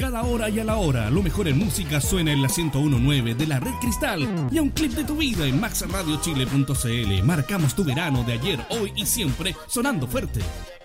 cada hora y a la hora. Lo mejor en música suena en la 101.9 de la Red Cristal. Y a un clip de tu vida en maxradiochile.cl. Marcamos tu verano de ayer, hoy y siempre, sonando fuerte.